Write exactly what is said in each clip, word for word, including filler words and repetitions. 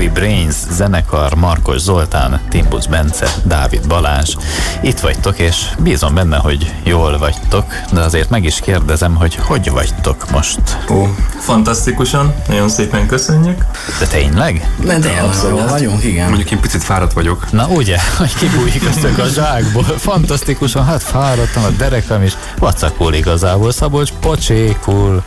Heavy Brains zenekar, Markos Zoltán, Timbusz Bence, Dávid Balázs. Itt vagytok, és bízom benne, hogy jól vagytok, de azért meg is kérdezem, hogy hogy vagytok most? Ó, fantasztikusan, nagyon szépen köszönjük. De tényleg? De tényleg jól vagyunk, igen. Mondjuk én picit fáradt vagyok. Na ugye, hogy kibújik köztük a zsákból. Fantasztikusan, hát fáradtam, a derekam is vacakul igazából. Szabolcs pocsékul,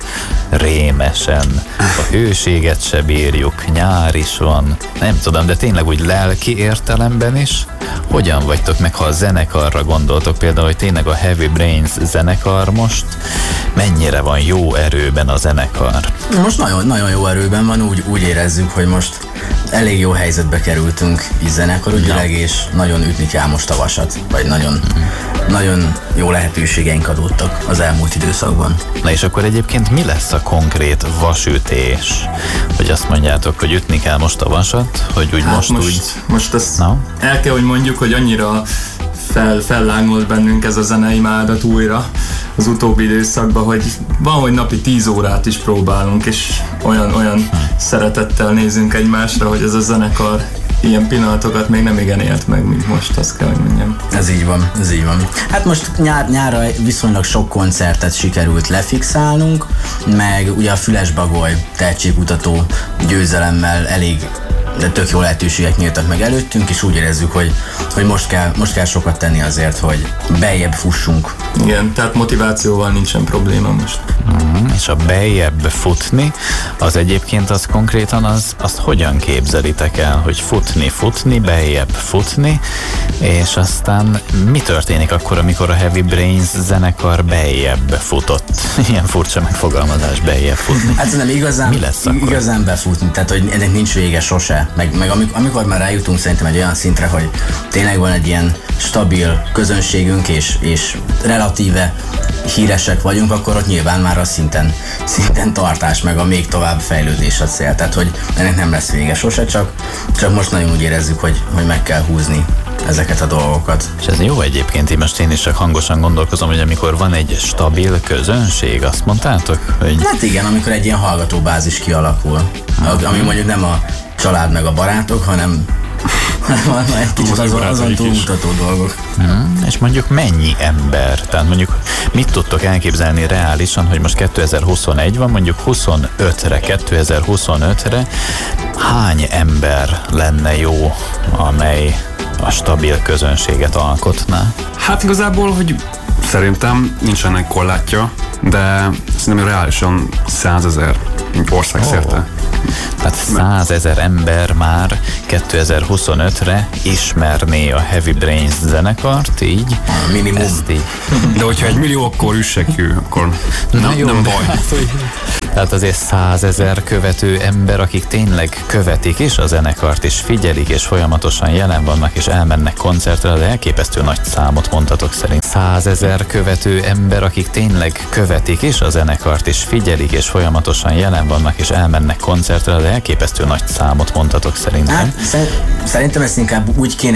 rémesen. A hőséget se bírjuk, nyár is van. Nem tudom, de tényleg úgy lelki értelemben is. Hogyan vagytok meg, ha a zenekarra gondoltok, például, hogy tényleg a Heavy Brains zenekar most mennyire van jó erőben a zenekar? Most nagyon, nagyon jó erőben van, úgy, úgy érezzük, hogy most elég jó helyzetbe kerültünk így zenekarügyileg, ja. És nagyon ütni kell most a vasat, vagy nagyon, mm. nagyon jó lehetőségeink adódtak az elmúlt időszakban. Na és akkor egyébként mi lesz a konkrét vasütés? Hogy azt mondjátok, hogy ütni kell most a vasat, hogy úgy hát most, most úgy... Most ezt no? el kell, hogy mondjuk, hogy annyira fel, fellángolt bennünk ez a zenei imádat újra az utóbbi időszakban, hogy van, hogy napi tíz órát is próbálunk, és olyan, olyan hm. szeretettel nézünk egymásra, hogy ez a zenekar ilyen pillanatokat még nem igen élt meg, mint most, azt kell, hogy mondjam. Ez így van, ez így van. Hát most nyár, nyárra viszonylag sok koncertet sikerült lefixálnunk, meg ugye a Füles Bagoly tehetségkutató győzelemmel elég de tök jó lehetőségek nyíltak meg előttünk, és úgy érezzük, hogy, hogy most, kell, most kell sokat tenni azért, hogy beljebb fussunk. Igen, tehát motivációval nincsen probléma most. Mm, és a beljebb futni, az egyébként az konkrétan az, azt hogyan képzelitek el, hogy futni, futni, beljebb futni, és aztán mi történik akkor, amikor a Heavy Brains zenekar beljebb futott? Ilyen furcsa megfogalmazás, beljebb futni. Hát nem igazán, mi lesz akkor? Igazán befutni, tehát hogy ennek nincs vége sose. Meg, meg amikor, amikor már rájutunk szerintem egy olyan szintre, hogy tényleg van egy ilyen stabil közönségünk, és, és relatíve híresek vagyunk, akkor ott nyilván már a szinten, szinten tartás, meg a még tovább fejlődés a cél. Tehát, hogy ennek nem lesz vége sose, csak, csak most nagyon úgy érezzük, hogy, hogy meg kell húzni ezeket a dolgokat. És ez jó egyébként, én most én is csak hangosan gondolkozom, hogy amikor van egy stabil közönség, azt mondtátok? Hogy... Hát igen, amikor egy ilyen hallgatóbázis kialakul, hmm. ami mondjuk nem a család meg a barátok, hanem van egy kicsit azon, azon túlmutató dolgok. Hmm, és mondjuk mennyi ember? Tehát mondjuk mit tudtok elképzelni reálisan, hogy most kétezer-huszonegy van, mondjuk huszonötre, kétezer-huszonötre hány ember lenne jó, amely a stabil közönséget alkotná? Hát igazából, hogy szerintem nincsenek korlátja, de szerintem reálisan százezer országszerte. Oh. Tehát százezer ember már kétezer-huszonötre ismerné a Heavy Brains zenekart, így? A minimum. Így. De hogyha egy millió, akkor üssekű, akkor nem, jó, nem baj. Hát, hogy, tehát azért százezer követő ember, akik tényleg követik is a zenekart, és figyelik, és folyamatosan jelen vannak, és elmennek koncertre, de elképesztő nagy számot mondhatok szerint. Százezer követő ember, akik tényleg követik is a zenekart, és figyelik, és folyamatosan jelen vannak, és elmennek koncertre, de elképesztő nagy számot mondhatok szerintem. Hát, szerintem ezt inkább úgy kéne